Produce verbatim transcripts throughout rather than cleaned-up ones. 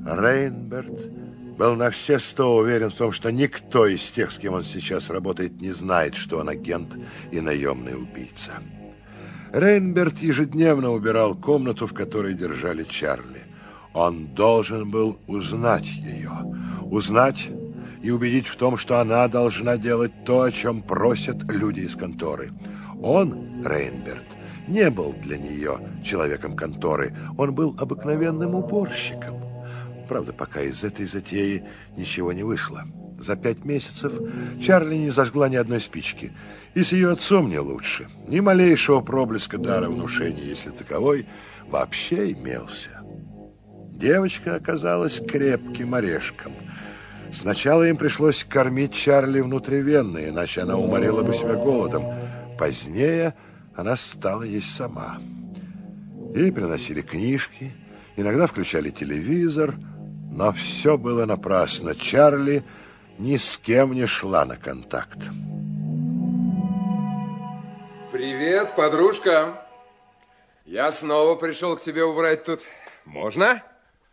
Рейнберт был на все сто уверен в том, что никто из тех, с кем он сейчас работает, не знает, что он агент и наемный убийца. Рейнберт ежедневно убирал комнату, в которой держали Чарли. Он должен был узнать ее. Узнать и убедить в том, что она должна делать то, о чем просят люди из конторы. Он, Рейнберт, не был для нее человеком конторы. Он был обыкновенным уборщиком. Правда, пока из этой затеи ничего не вышло. За пять месяцев Чарли не зажгла ни одной спички. И с ее отцом не лучше. Ни малейшего проблеска дара внушения, если таковой вообще имелся. Девочка оказалась крепким орешком. Сначала им пришлось кормить Чарли внутривенно, иначе она уморила бы себя голодом. Позднее она стала есть сама. Ей приносили книжки, иногда включали телевизор, но все было напрасно. Чарли ни с кем не шла на контакт. Привет, подружка. Я снова пришел к тебе убрать тут. Можно?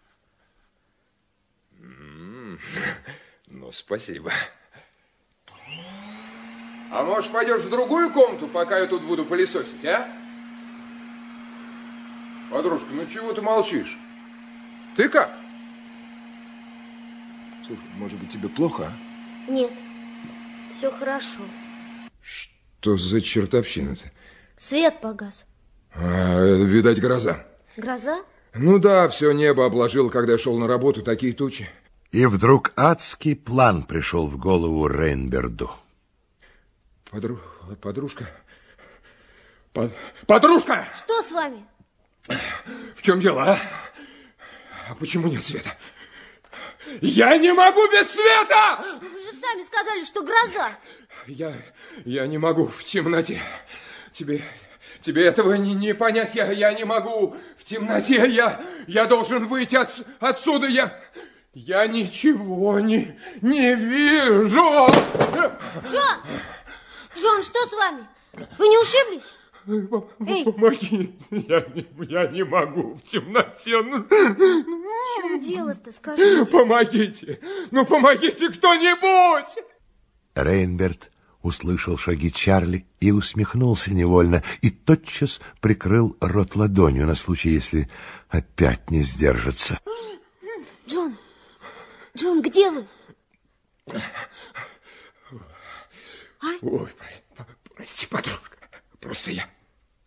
М-м-м. Ну, спасибо. А может, пойдешь в другую комнату, пока я тут буду пылесосить, а? Подружка, ну чего ты молчишь? Ты как? Слушай, может быть, тебе плохо, а? Нет, все хорошо. Что за чертовщина-то? Свет погас. А, видать, гроза. Гроза? Ну да, все небо обложило, когда я шел на работу, такие тучи. И вдруг адский план пришел в голову Рейнберду. Подру... Подружка... Под... Подружка! Что с вами? В чем дело, а? А почему нет света? Я не могу без света! Вы же сами сказали, что гроза. Я, я не могу в темноте. Тебе, тебе этого не, не понять. Я, я не могу в темноте. Я, я должен выйти от, отсюда. Я, я ничего не, не вижу. Джон! Джон, что с вами? Вы не ушиблись? Эй. Помоги. Я не, я не могу в темноте. В чем дело-то, скажите? Помогите. Ну, помогите кто-нибудь. Рейнберт услышал шаги Чарли и усмехнулся невольно, и тотчас прикрыл рот ладонью на случай, если опять не сдержится. Джон, Джон, где вы? А? Ой, прости, подружка. Просто я...